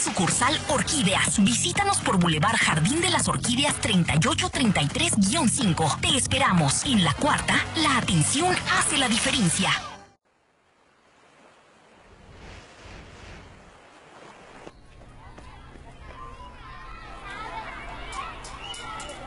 sucursal Orquídeas. Visítanos por Boulevard Jardín de las Orquídeas 3833-5. Te esperamos. En La Cuarta, la atención hace la diferencia.